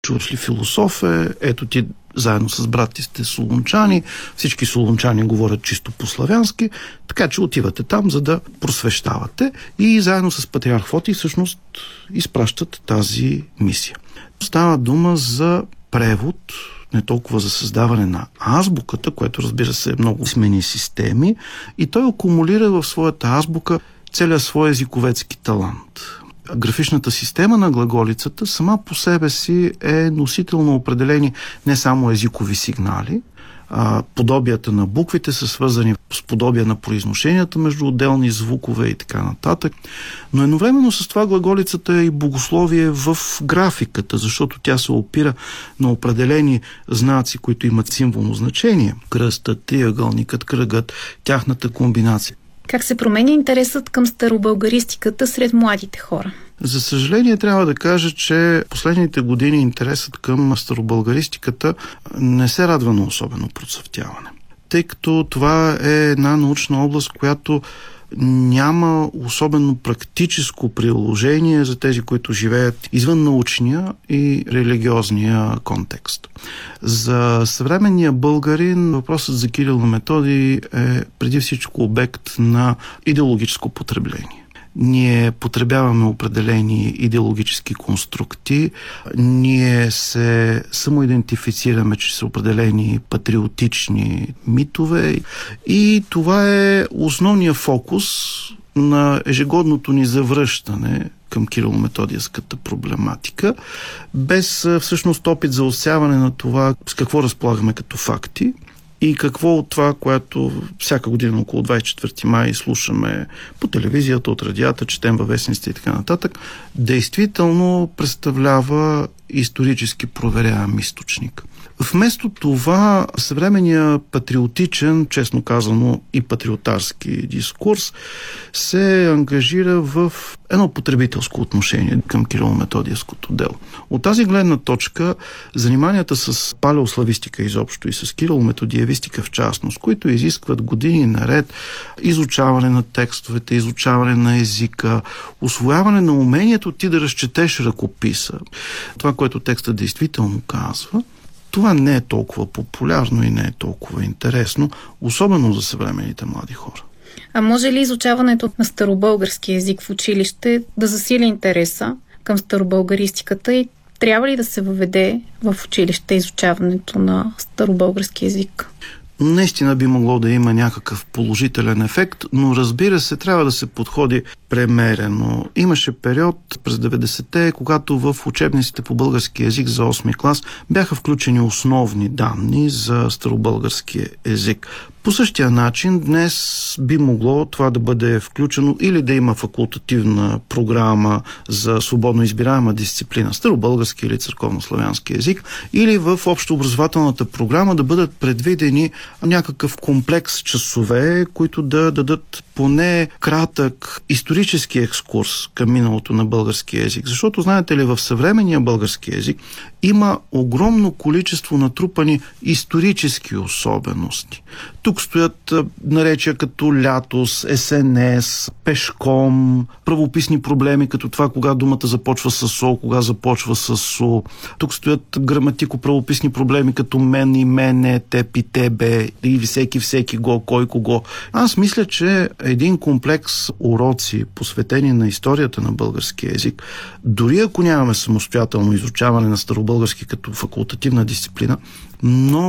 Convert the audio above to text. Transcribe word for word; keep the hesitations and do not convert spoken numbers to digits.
Чуваш ли философ е, ето ти заедно с братите сте солунчани, всички солунчани говорят чисто по-славянски, така че отивате там, за да просвещавате и заедно с патриарх Фотий всъщност изпращат тази мисия. Става дума за превод, не толкова за създаване на азбуката, което разбира се е много смени системи, и той акумулира в своята азбука целият свой езиковецки талант. Графичната система на глаголицата сама по себе си е носител на определени не само езикови сигнали, а подобията на буквите са свързани с подобия на произношенията между отделни звукове и така нататък. Но едновременно с това глаголицата е и богословие в графиката, защото тя се опира на определени знаци, които имат символно значение. Кръстът, триъгълникът, кръгът, тяхната комбинация. Как се променя интересът към старобългаристиката сред младите хора? За съжаление трябва да кажа, че последните години интересът към старобългаристиката не се радва на особено процъфтяване. Тъй като това е една научна област, която няма особено практическо приложение за тези, които живеят извън научния и религиозния контекст. За съвременния българин въпросът за Кирил и Методий е преди всичко обект на идеологическо потребление. Ние потребяваме определени идеологически конструкти, ние се самоидентифицираме чрез определени патриотични митове и това е основният фокус на ежегодното ни завръщане към кирило-методиевската проблематика, без всъщност опит за осяване на това с какво разполагаме като факти и какво от това, което всяка година около двадесет и четвърти май слушаме по телевизията, от радията, четем във вестниците и така нататък, действително представлява исторически проверяем източник. Вместо това, съвременният патриотичен, честно казано и патриотарски дискурс се ангажира в едно потребителско отношение към кирило-методиевското дело. От тази гледна точка, заниманията с палеославистика изобщо и с кирило-методиевистика в частност, които изискват години наред изучаване на текстовете, изучаване на езика, усвояване на умението ти да разчетеш ръкописа, това, което текстът действително казва, това не е толкова популярно и не е толкова интересно, особено за съвременните млади хора. А може ли изучаването на старобългарски език в училище да засили интереса към старобългаристиката и трябва ли да се въведе в училище изучаването на старобългарски език? Наистина би могло да има някакъв положителен ефект, но разбира се, трябва да се подходи премерено. Имаше период през деветдесетте, когато в учебниците по български език за осми клас бяха включени основни данни за старобългарски език. По същия начин днес би могло това да бъде включено или да има факултативна програма за свободно избираема дисциплина старобългарски или църковнославянски език, или в общообразователната програма да бъдат предвидени някакъв комплекс часове, които да дадат поне кратък исторически екскурс към миналото на български език. Защото, знаете ли, в съвременния български език има огромно количество натрупани исторически особености. Тук стоят наречия като лятос, ес ен ес, пешком, правописни проблеми като това кога думата започва с со, кога започва с со. Тук стоят граматико-правописни проблеми като мен и мене, теб и тебе, или всеки всеки го, кой кого. Аз мисля, че един комплекс уроци, посветени на историята на българския език, дори ако нямаме самостоятелно изучаване на старобългарски като факултативна дисциплина, много